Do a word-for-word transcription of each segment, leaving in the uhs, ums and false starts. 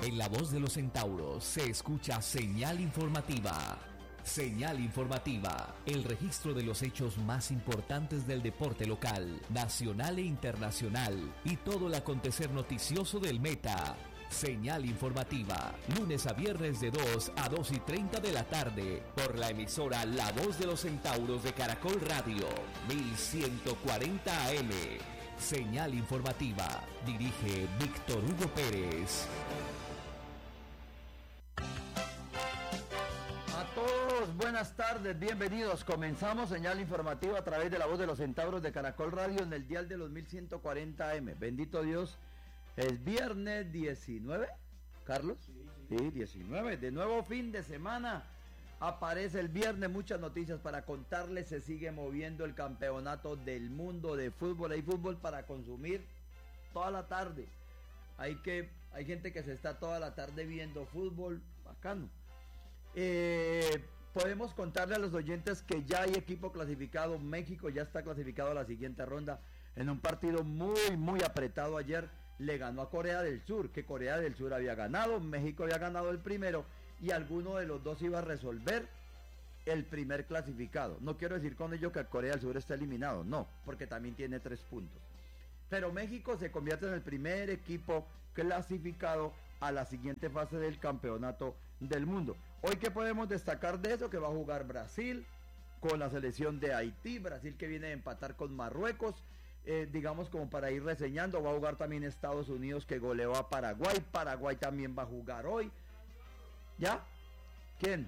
En la voz de los centauros se escucha señal informativa. Señal informativa, el registro de los hechos más importantes del deporte local, nacional e internacional y todo el acontecer noticioso del Meta. Señal informativa, lunes a viernes de dos a dos y treinta de la tarde, por la emisora La Voz de los Centauros de Caracol Radio, mil ciento cuarenta A M. Señal informativa, dirige Víctor Hugo Pérez. A todos, buenas tardes, bienvenidos. Comenzamos señal informativa a través de La Voz de los Centauros de Caracol Radio en el dial de los mil ciento cuarenta A M. Bendito Dios, es viernes diecinueve, Carlos. Sí, sí. Sí, diecinueve, de nuevo fin de semana. Aparece el viernes, muchas noticias para contarles. Se sigue moviendo el campeonato del mundo de fútbol. Hay fútbol para consumir toda la tarde. Hay que, hay gente que se está toda la tarde viendo fútbol, bacano. Eh, podemos contarle a los oyentes que ya hay equipo clasificado. México ya está clasificado a la siguiente ronda en un partido muy muy apretado. Ayer le ganó a Corea del Sur, que Corea del Sur había ganado, México había ganado el primero y alguno de los dos iba a resolver el primer clasificado. No quiero decir con ello que Corea del Sur está eliminado, no, porque también tiene tres puntos. Pero México se convierte en el primer equipo clasificado a la siguiente fase del campeonato del mundo. Hoy, ¿qué podemos destacar de eso? Que va a jugar Brasil con la selección de Haití, Brasil que viene a empatar con Marruecos, eh, digamos como para ir reseñando. Va a jugar también Estados Unidos, que goleó a Paraguay, Paraguay también va a jugar hoy. ¿Ya? ¿Quién?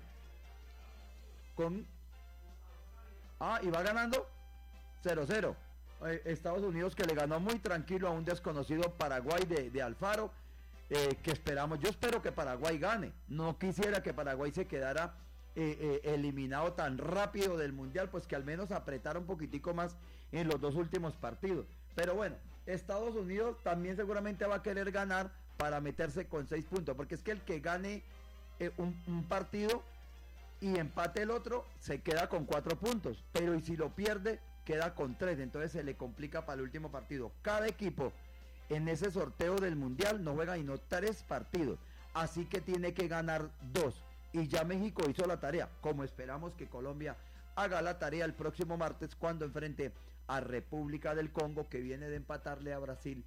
Con... Ah, y va ganando cero cero. Eh, Estados Unidos, que le ganó muy tranquilo a un desconocido Paraguay de, de Alfaro. Eh, que esperamos, yo espero que Paraguay gane. No quisiera que Paraguay se quedara eh, eh, eliminado tan rápido del mundial, pues que al menos apretara un poquitico más en los dos últimos partidos. Pero bueno, Estados Unidos también seguramente va a querer ganar para meterse con seis puntos, porque es que el que gane eh, un, un partido y empate el otro se queda con cuatro puntos, pero y si lo pierde queda con tres, entonces se le complica para el último partido. Cada equipo en ese sorteo del mundial no juega sino tres partidos, así que tiene que ganar dos, y ya México hizo la tarea, como esperamos que Colombia haga la tarea el próximo martes cuando enfrente a República del Congo, que viene de empatarle a Brasil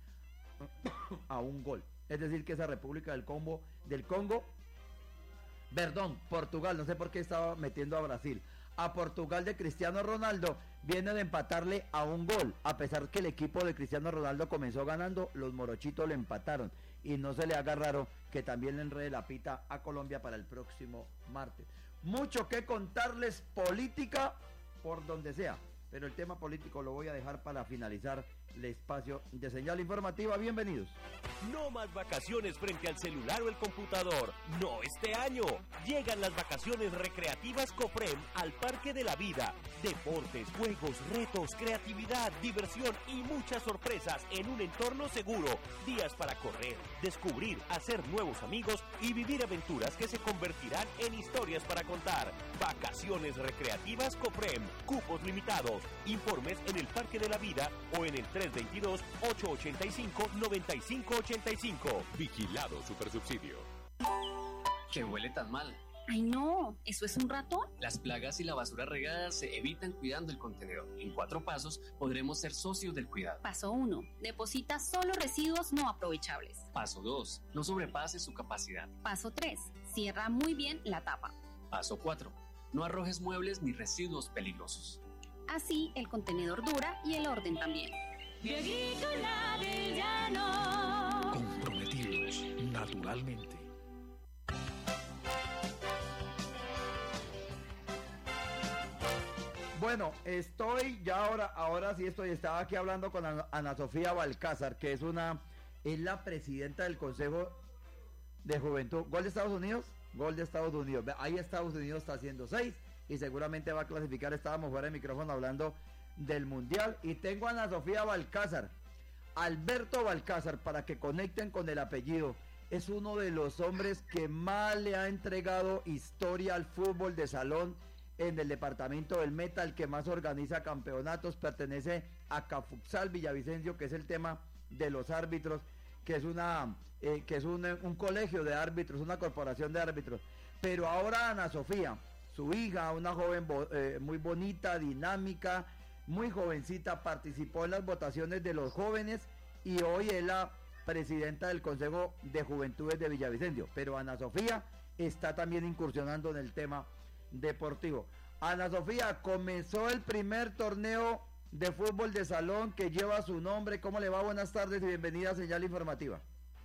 a un gol. Es decir, que esa República del Congo, del Congo, perdón, Portugal, no sé por qué estaba metiendo a Brasil, a Portugal de Cristiano Ronaldo, viene de empatarle a un gol, a pesar que el equipo de Cristiano Ronaldo comenzó ganando, los morochitos le empataron, y no se le haga raro que también le enrede la pita a Colombia para el próximo martes. Mucho que contarles, política por donde sea, pero el tema político lo voy a dejar para finalizar el espacio de señal informativa. Bienvenidos. No más vacaciones frente al celular o el computador. No este año. Llegan las vacaciones recreativas Cofrem al Parque de la Vida. Deportes, juegos, retos, creatividad, diversión y muchas sorpresas en un entorno seguro. Días para correr, descubrir, hacer nuevos amigos y vivir aventuras que se convertirán en historias para contar. Vacaciones recreativas Cofrem. Cupos limitados. Informes en el Parque de la Vida o en el tres dos dos, ocho ocho cinco, nueve cinco ocho cinco. Vigilado Supersubsidio. ¿Qué huele tan mal? Ay no, ¿eso es un ratón? Las plagas y la basura regada se evitan cuidando el contenedor. En cuatro pasos podremos ser socios del cuidado. Paso uno, deposita solo residuos no aprovechables. Paso dos, no sobrepase su capacidad. Paso tres, cierra muy bien la tapa. Paso cuatro, no arrojes muebles ni residuos peligrosos. Así el contenedor dura y el orden también. Agrícola del Llano. Comprometidos naturalmente. Bueno, estoy ya ahora, ahora sí estoy, estaba aquí hablando con Ana, Ana Sofía Balcázar, que es una, es la presidenta del Consejo de Juventud. ¿Gol de Estados Unidos? Gol de Estados Unidos. Ahí Estados Unidos está haciendo seis y seguramente va a clasificar. Estábamos fuera de micrófono hablando del Mundial y tengo a Ana Sofía Balcázar, Alberto Balcázar, para que conecten con el apellido. Es uno de los hombres que más le ha entregado historia al fútbol de salón en el departamento del Meta, el que más organiza campeonatos, pertenece a Cafutsal Villavicencio, que es el tema de los árbitros, que es una eh, que es un, un colegio de árbitros, una corporación de árbitros. Pero ahora Ana Sofía, su hija, una joven bo, eh, muy bonita, dinámica, muy jovencita, participó en las votaciones de los jóvenes y hoy es la presidenta del Consejo de Juventudes de Villavicencio. Pero Ana Sofía está también incursionando en el tema deportivo. Ana Sofía, comenzó el primer torneo de fútbol de salón que lleva su nombre. ¿Cómo le va? Buenas tardes y bienvenida a Señal Informativa.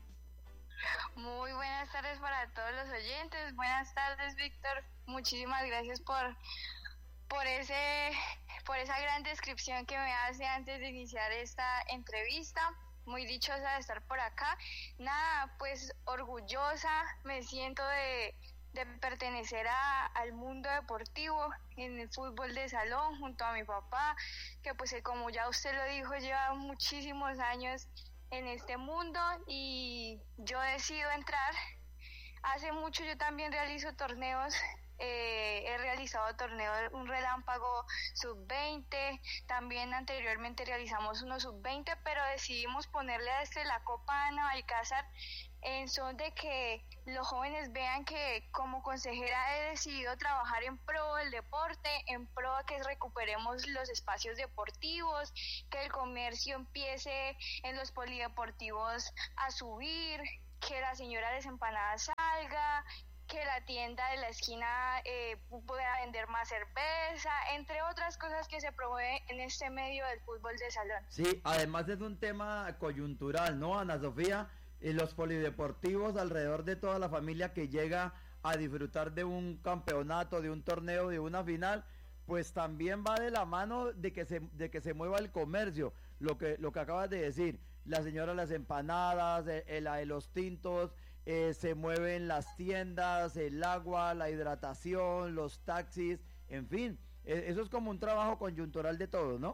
Muy buenas tardes para todos los oyentes. Buenas tardes, Víctor. Muchísimas gracias por por ese por esa gran descripción que me hace antes de iniciar esta entrevista. Muy dichosa de estar por acá. Nada, pues orgullosa me siento de, de pertenecer a, al mundo deportivo en el fútbol de salón junto a mi papá, que pues como ya usted lo dijo, lleva muchísimos años en este mundo y yo decido entrar. Hace mucho yo también realizo torneos. Eh, he realizado torneos, un relámpago sub veinte, también anteriormente realizamos uno sub veinte, pero decidimos ponerle a este la Copa Ana Balcázar en son de que los jóvenes vean que como consejera he decidido trabajar en pro del deporte, en pro a que recuperemos los espacios deportivos, que el comercio empiece en los polideportivos a subir, que la señora de las empanadas salga, que la tienda de la esquina eh, pueda vender más cerveza, entre otras cosas que se promueve en este medio del fútbol de salón. Sí, además es un tema coyuntural, ¿no, Ana Sofía? Y los polideportivos alrededor de toda la familia que llega a disfrutar de un campeonato, de un torneo, de una final, pues también va de la mano de que se, de que se mueva el comercio, lo que, lo que acabas de decir, la señora de las empanadas, eh, la de los tintos, Eh, se mueven las tiendas, el agua, la hidratación, los taxis, en fin, eh, eso es como un trabajo coyuntural de todos, ¿no?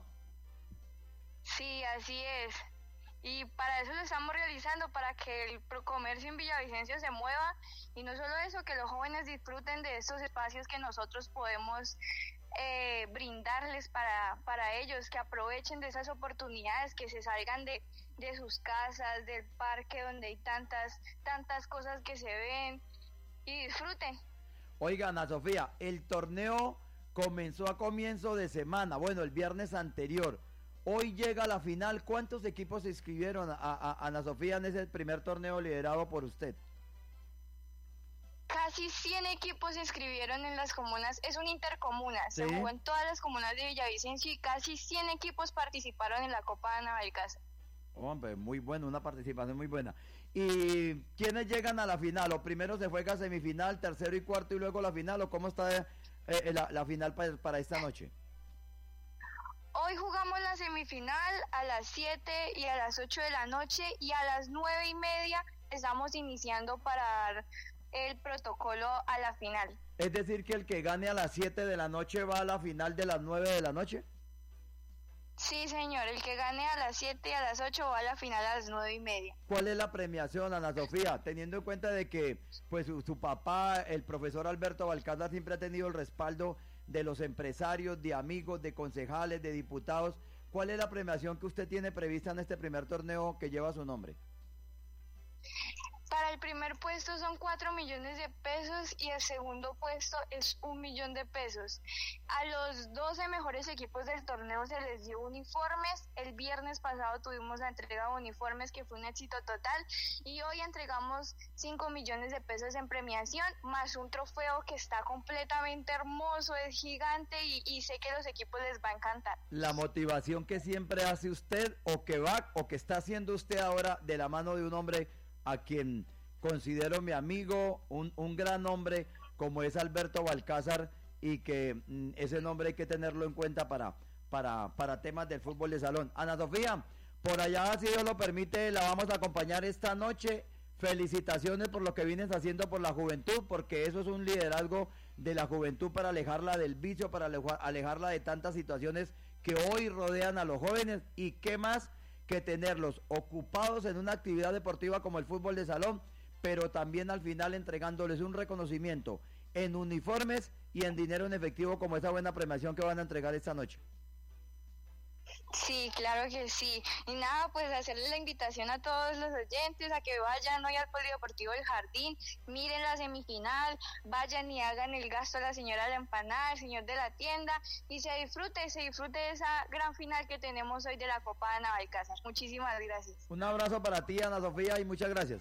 Sí, así es. Y para eso lo estamos realizando, para que el comercio en Villavicencio se mueva y no solo eso, que los jóvenes disfruten de estos espacios que nosotros podemos eh, brindarles para, para ellos, que aprovechen de esas oportunidades, que se salgan de de sus casas, del parque donde hay tantas, tantas cosas que se ven y disfruten. Oiga, Ana Sofía, el torneo comenzó a comienzo de semana, bueno, el viernes anterior. Hoy llega la final. ¿Cuántos equipos se inscribieron, a, a, a Ana Sofía, en ese primer torneo liderado por usted? Casi cien equipos se inscribieron en las comunas, es una intercomuna, ¿sí? Se jugó en todas las comunas de Villavicencio y casi cien equipos participaron en la Copa Ana Balcázar. Hombre, muy bueno, una participación muy buena. ¿Y quiénes llegan a la final? ¿O primero se juega semifinal, tercero y cuarto y luego la final? ¿O cómo está eh, la, la final para, para esta noche? Hoy jugamos la semifinal a las siete y a las ocho de la noche y a las nueve y media estamos iniciando para dar el protocolo a la final. Es decir, que el que gane a las siete de la noche va a la final de las nueve de la noche. Sí, señor, el que gane a las siete y a las ocho va a la final a las nueve y media. ¿Cuál es la premiación, Ana Sofía? Teniendo en cuenta de que pues su, su papá, el profesor Alberto Balcázar, siempre ha tenido el respaldo de los empresarios, de amigos, de concejales, de diputados. ¿Cuál es la premiación que usted tiene prevista en este primer torneo que lleva su nombre? Para el primer puesto son cuatro millones de pesos y el segundo puesto es un millón de pesos. A los doce mejores equipos del torneo se les dio uniformes. El viernes pasado tuvimos la entrega de uniformes, que fue un éxito total, y hoy entregamos cinco millones de pesos en premiación, más un trofeo que está completamente hermoso, es gigante y, y sé que los equipos les va a encantar. La motivación que siempre hace usted, o que va, o que está haciendo usted ahora de la mano de un hombre a quien considero mi amigo, un, un gran hombre como es Alberto Balcázar, y que mm, ese nombre hay que tenerlo en cuenta para, para, para temas del fútbol de salón. Ana Sofía, por allá, si Dios lo permite, la vamos a acompañar esta noche. Felicitaciones por lo que vienes haciendo por la juventud, porque eso es un liderazgo de la juventud para alejarla del vicio, para alejarla de tantas situaciones que hoy rodean a los jóvenes. Y qué más que tenerlos ocupados en una actividad deportiva como el fútbol de salón, pero también al final entregándoles un reconocimiento en uniformes y en dinero en efectivo, como esa buena premiación que van a entregar esta noche. Sí, claro que sí. Y nada, pues hacerle la invitación a todos los oyentes a que vayan hoy al Polideportivo del Jardín, miren la semifinal, vayan y hagan el gasto a la señora de la empanada, el señor de la tienda, y se disfrute, se disfrute de esa gran final que tenemos hoy de la Copa de Navalcázar. Muchísimas gracias. Un abrazo para ti, Ana Sofía, y muchas gracias.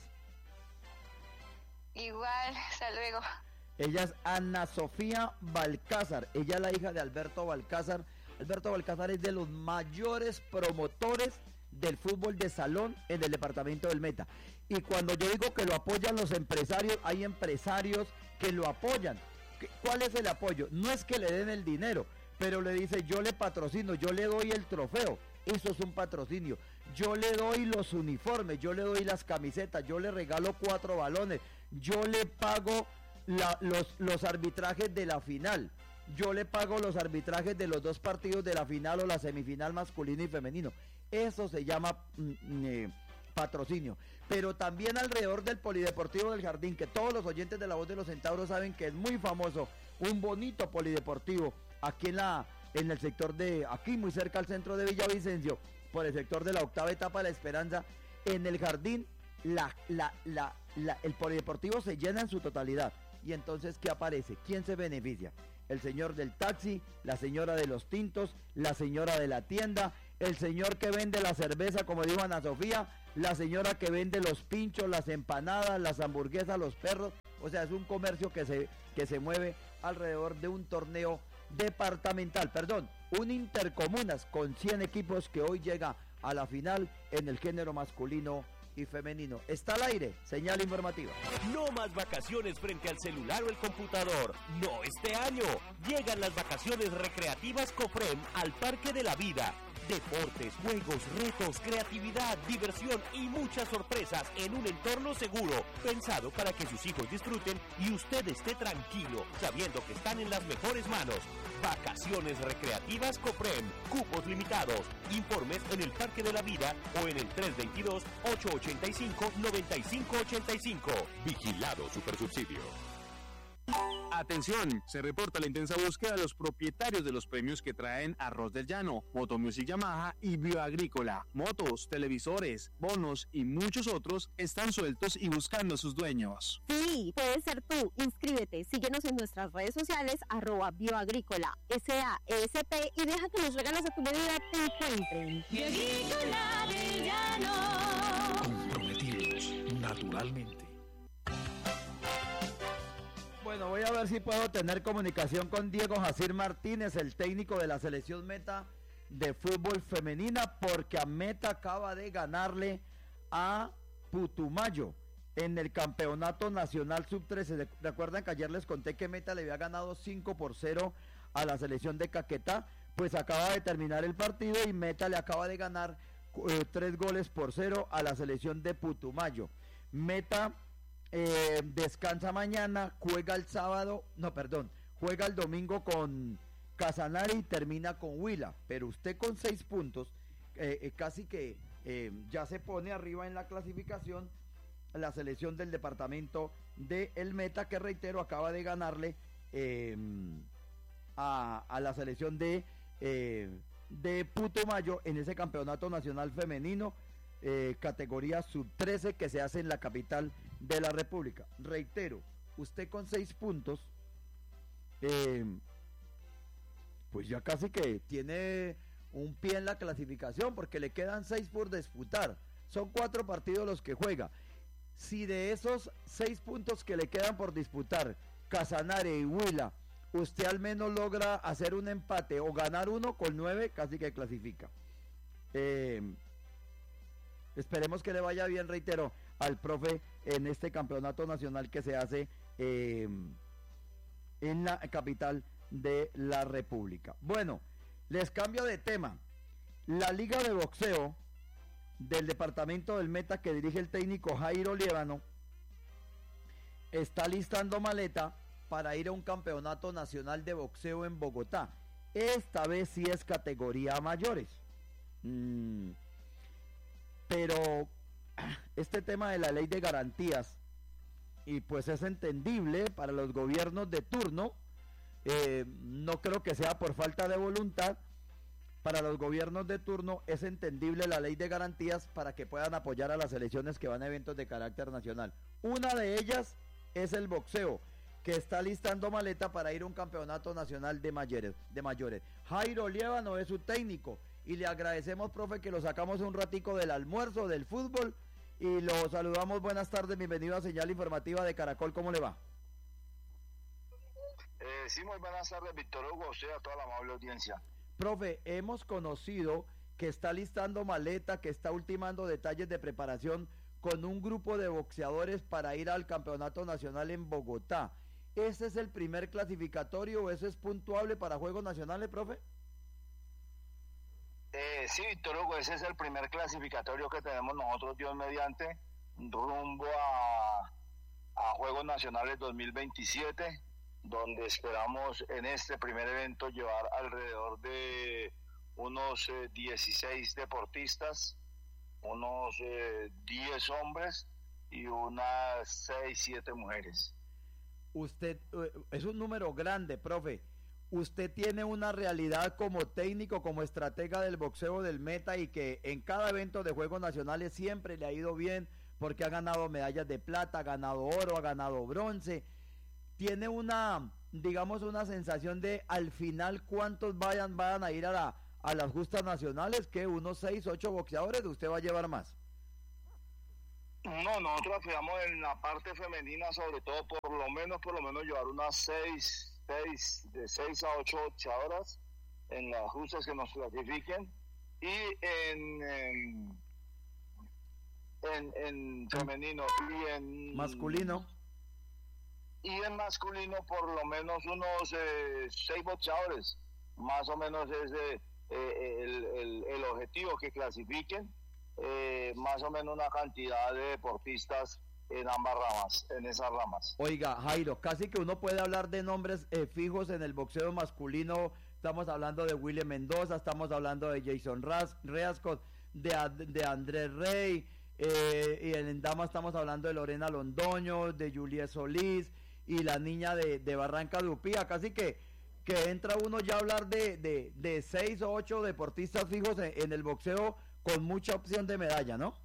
Igual, hasta luego. Ella es Ana Sofía Balcázar, ella es la hija de Alberto Balcázar. Alberto Balcázar es de los mayores promotores del fútbol de salón en el departamento del Meta. Y cuando yo digo que lo apoyan los empresarios, hay empresarios que lo apoyan. ¿Cuál es el apoyo? No es que le den el dinero, pero le dice: yo le patrocino, yo le doy el trofeo. Eso es un patrocinio. Yo le doy los uniformes, yo le doy las camisetas, yo le regalo cuatro balones, yo le pago la, los, los arbitrajes de la final. Yo le pago los arbitrajes de los dos partidos de la final o la semifinal masculino y femenino. Eso se llama mm, eh, patrocinio. Pero también alrededor del Polideportivo del Jardín, que todos los oyentes de La Voz de los Centauros saben que es muy famoso, un bonito polideportivo aquí en la en el sector de, aquí muy cerca al centro de Villavicencio, por el sector de la octava etapa de La Esperanza. En el Jardín, la, la, la, la, el polideportivo se llena en su totalidad. Y entonces, ¿qué aparece? ¿Quién se beneficia? El señor del taxi, la señora de los tintos, la señora de la tienda, el señor que vende la cerveza, como dijo Ana Sofía, la señora que vende los pinchos, las empanadas, las hamburguesas, los perros. O sea, es un comercio que se, que se mueve alrededor de un torneo departamental, perdón, un intercomunas con cien equipos que hoy llega a la final en el género masculino y femenino. Está al aire, señal informativa. No más vacaciones frente al celular o el computador. No este año. Llegan las vacaciones recreativas Cofrem al Parque de la Vida. Deportes, juegos, retos, creatividad, diversión y muchas sorpresas en un entorno seguro, pensado para que sus hijos disfruten y usted esté tranquilo, sabiendo que están en las mejores manos. Vacaciones recreativas Cofrem, cupos limitados. Informes en el Parque de la Vida o en el tres dos dos, ocho ocho cinco, nueve cinco ocho cinco. Vigilado Supersubsidio. Atención, se reporta la intensa búsqueda de los propietarios de los premios que traen Arroz del Llano, Motomusic Yamaha y Bioagrícola. Motos, televisores, bonos y muchos otros están sueltos y buscando a sus dueños. Sí, puedes ser tú. Inscríbete, síguenos en nuestras redes sociales, arroba Bioagrícola, S A S P, y deja que los regalos de tu medida te encuentren. Bioagrícola del Llano. Comprometidos naturalmente. Bueno, voy a ver si puedo tener comunicación con Diego Jacir Martínez, el técnico de la selección Meta de fútbol femenina, porque a Meta acaba de ganarle a Putumayo en el campeonato nacional sub trece. ¿Recuerdan que ayer les conté que Meta le había ganado cinco por cero a la selección de Caquetá? Pues acaba de terminar el partido y Meta le acaba de ganar eh, tres goles por cero a la selección de Putumayo. Meta Eh, descansa mañana, juega el sábado, no, perdón, juega el domingo con Casanare y termina con Huila, pero usted con seis puntos, eh, eh, casi que eh, ya se pone arriba en la clasificación la selección del departamento de El Meta, que reitero, acaba de ganarle eh, a, a la selección de, eh, de Putumayo en ese campeonato nacional femenino, eh, categoría sub trece, que se hace en la capital de la República. Reitero, usted con seis puntos, eh, pues ya casi que tiene un pie en la clasificación, porque le quedan seis por disputar. Son cuatro partidos los que juega. Si de esos seis puntos que le quedan por disputar, Casanare y Huila, usted al menos logra hacer un empate o ganar uno, con nueve casi que clasifica. Eh, esperemos que le vaya bien, reitero, al profe en este campeonato nacional que se hace eh, en la capital de la República. Bueno, les cambio de tema. La Liga de Boxeo del departamento del Meta, que dirige el técnico Jairo Liévano, está listando maleta para ir a un campeonato nacional de boxeo en Bogotá. Esta vez sí es categoría mayores. Mm, pero este tema de la ley de garantías, y pues es entendible para los gobiernos de turno, eh, no creo que sea por falta de voluntad, para los gobiernos de turno es entendible la ley de garantías para que puedan apoyar a las selecciones que van a eventos de carácter nacional. Una de ellas es el boxeo, que está listando maleta para ir a un campeonato nacional de mayores. De mayores. Jairo Liévano es su técnico y le agradecemos, profe, que lo sacamos un ratico del almuerzo, del fútbol, y lo saludamos. Buenas tardes, bienvenido a Señal Informativa de Caracol, ¿cómo le va? Eh, sí, muy buenas tardes, Víctor Hugo, usted, a toda la amable audiencia. Profe, hemos conocido que está listando maleta, que está ultimando detalles de preparación con un grupo de boxeadores para ir al campeonato nacional en Bogotá. ¿Ese es el primer clasificatorio o eso es puntuable para Juegos Nacionales, profe? Eh, sí, Víctor Hugo, ese es el primer clasificatorio que tenemos nosotros, Dios mediante, rumbo a, a Juegos Nacionales dos mil veintisiete, donde esperamos en este primer evento llevar alrededor de unos eh, dieciséis deportistas, unos eh, diez hombres y unas seis, siete mujeres. Usted, eh, es un número grande, profe. Usted tiene una realidad como técnico, como estratega del boxeo del Meta, y que en cada evento de Juegos Nacionales siempre le ha ido bien porque ha ganado medallas de plata, ha ganado oro, ha ganado bronce. Tiene una, digamos, una sensación de al final cuántos vayan, vayan a ir a, la, a las justas nacionales, que unos seis, ocho boxeadores, usted va a llevar más. No, nosotros aspiramos en la parte femenina, sobre todo por lo menos, por lo menos llevar unas seis, seis, de seis a ocho boxeadoras en las justas que nos clasifiquen, y en, en, en, en femenino y en masculino. Y en masculino por lo menos unos eh, seis boxeadores, más o menos es eh, eh, el, el, el objetivo, que clasifiquen eh, más o menos una cantidad de deportistas en ambas ramas, en esas ramas. Oiga, Jairo, casi que uno puede hablar de nombres eh, fijos en el boxeo masculino. Estamos hablando de William Mendoza, estamos hablando de Jason Reascott, de, de Andrés Rey, eh, y en damas estamos hablando de Lorena Londoño, de Juliet Solís y la niña de, de Barranca de Upía. Casi que, que entra uno ya a hablar de, de, de seis o ocho deportistas fijos en, en el boxeo, con mucha opción de medalla, ¿no?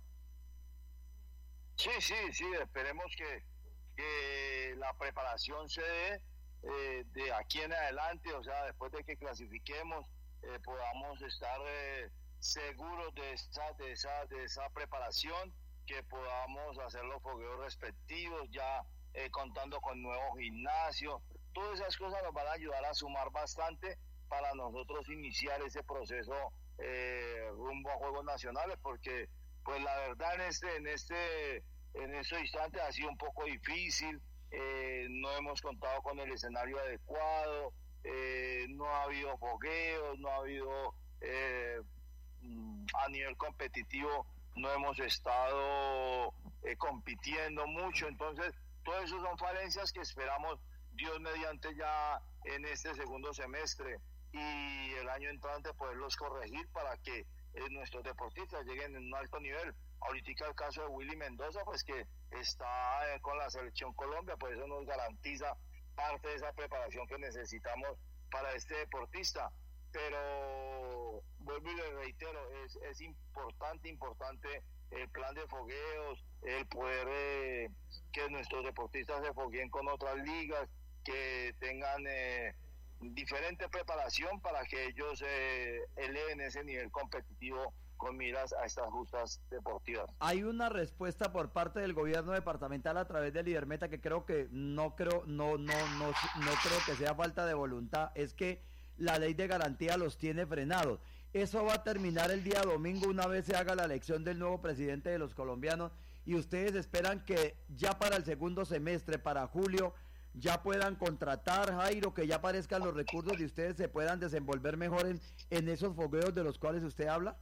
Sí, sí, sí, esperemos que, que la preparación se dé eh, de aquí en adelante, o sea, después de que clasifiquemos, eh, podamos estar eh, seguros de esa, de, esa, de esa preparación, que podamos hacer los fogueos respectivos, ya eh, contando con nuevos gimnasios. Todas esas cosas nos van a ayudar a sumar bastante para nosotros iniciar ese proceso eh, rumbo a Juegos Nacionales, porque pues la verdad en este en este en este instante ha sido un poco difícil, eh, no hemos contado con el escenario adecuado, eh, no ha habido fogueos, no ha habido eh, a nivel competitivo, no hemos estado eh, compitiendo mucho, entonces todo eso son falencias que esperamos, Dios mediante, ya en este segundo semestre y el año entrante poderlos corregir para que eh, nuestros deportistas lleguen en un alto nivel. Ahorita el caso de Willy Mendoza, pues que está eh, con la selección Colombia, pues eso nos garantiza parte de esa preparación que necesitamos para este deportista. Pero vuelvo y le reitero, es, es importante, importante el plan de fogueos, el poder eh, que nuestros deportistas se fogueen con otras ligas, que tengan eh, diferente preparación para que ellos eh, eleven ese nivel competitivo con miras a estas justas deportivas. Hay una respuesta por parte del gobierno departamental a través del Lidermeta que creo que no creo no no no no creo que sea falta de voluntad, es que la ley de garantía los tiene frenados. Eso va a terminar el día domingo una vez se haga la elección del nuevo presidente de los colombianos, y ustedes esperan que ya para el segundo semestre, para julio, ya puedan contratar, Jairo, que ya aparezcan los recursos y ustedes se puedan desenvolver mejor en, en esos fogueos de los cuales usted habla.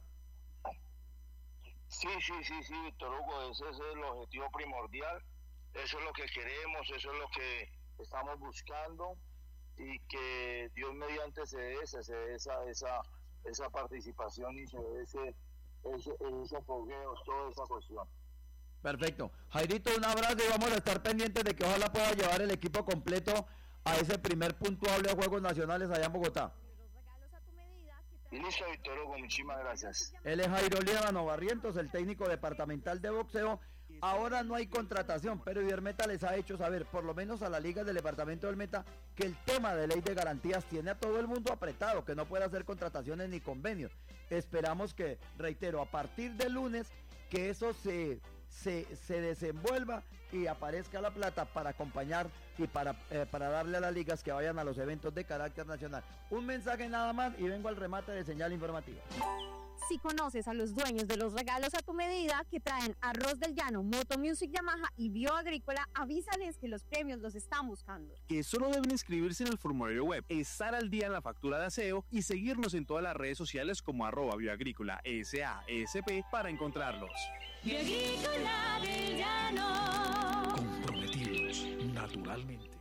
Sí, sí, sí, sí, Víctor Hugo, ese es el objetivo primordial, eso es lo que queremos, eso es lo que estamos buscando, y que Dios mediante se dé esa, se dé esa, esa, esa participación y se dé ese, ese, ese fogueo, toda esa cuestión. Perfecto. Jairito, un abrazo y vamos a estar pendientes de que ojalá pueda llevar el equipo completo a ese primer puntuable a Juegos Nacionales allá en Bogotá. Y listo, Víctor Hugo, muchísimas gracias. Él es Jairo Líbano Barrientos, el técnico departamental de boxeo. Ahora no hay contratación, pero Ibermeta les ha hecho saber, por lo menos a la liga del departamento del Meta, que el tema de ley de garantías tiene a todo el mundo apretado, que no puede hacer contrataciones ni convenios. Esperamos que, reitero, a partir del lunes, que eso se, se, se desenvuelva y aparezca la plata para acompañar y para, eh, para darle a las ligas que vayan a los eventos de carácter nacional. Un mensaje nada más y vengo al remate de señal informativa. Si conoces a los dueños de los regalos a tu medida que traen Arroz del Llano, Moto Music Yamaha y Bioagrícola, avísales que los premios los están buscando. Que solo deben inscribirse en el formulario web, estar al día en la factura de aseo y seguirnos en todas las redes sociales como arroba Bioagrícola S A S P para encontrarlos. Bioagrícola del Llano. Comprometidos naturalmente.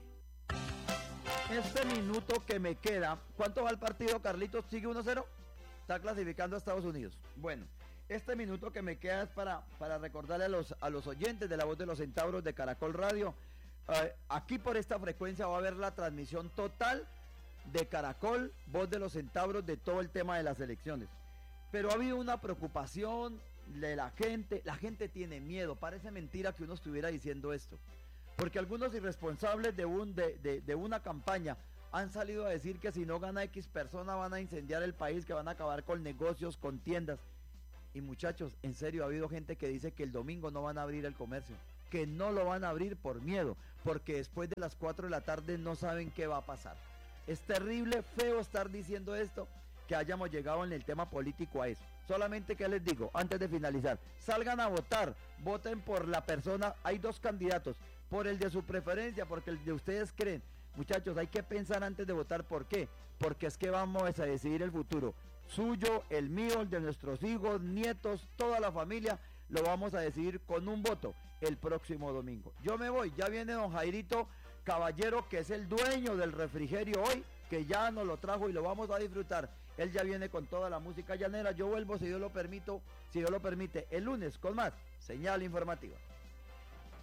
Este minuto que me queda, ¿cuánto va el partido, Carlitos? ¿Sigue uno cero? Está clasificando a Estados Unidos. Bueno, este minuto que me queda es para, para recordarle a los, a los oyentes de La Voz de los Centauros de Caracol Radio. Eh, aquí por esta frecuencia va a haber la transmisión total de Caracol, Voz de los Centauros, de todo el tema de las elecciones. Pero ha habido una preocupación de la gente. La gente tiene miedo. Parece mentira que uno estuviera diciendo esto. Porque algunos irresponsables de, un, de, de, de una campaña han salido a decir que si no gana X persona van a incendiar el país, que van a acabar con negocios, con tiendas. Y muchachos, en serio, ha habido gente que dice que el domingo no van a abrir el comercio, que no lo van a abrir por miedo, porque después de las cuatro de la tarde no saben qué va a pasar. Es terrible, feo estar diciendo esto, que hayamos llegado en el tema político a eso. Solamente que les digo, antes de finalizar, salgan a votar, voten por la persona, hay dos candidatos, por el de su preferencia, porque el de ustedes creen. Muchachos, hay que pensar antes de votar. ¿Por qué? Porque es que vamos a decidir el futuro suyo, el mío, el de nuestros hijos, nietos, toda la familia. Lo vamos a decidir con un voto el próximo domingo. Yo me voy, ya viene don Jairito Caballero, que es el dueño del refrigerio hoy, que ya nos lo trajo y lo vamos a disfrutar. Él ya viene con toda la música llanera. Yo vuelvo, si Dios lo permito, si Dios lo permite, el lunes con más Señal Informativa.